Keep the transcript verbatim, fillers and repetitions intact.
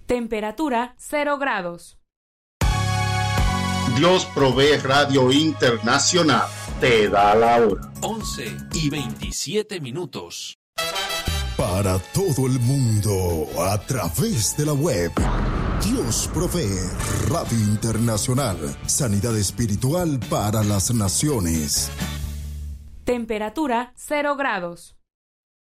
Temperatura cero grados. Dios Provee Radio Internacional te da la hora. once y veintisiete minutos. Para todo el mundo, a través de la web. Dios Provee Radio Internacional. Sanidad espiritual para las naciones. Temperatura cero grados.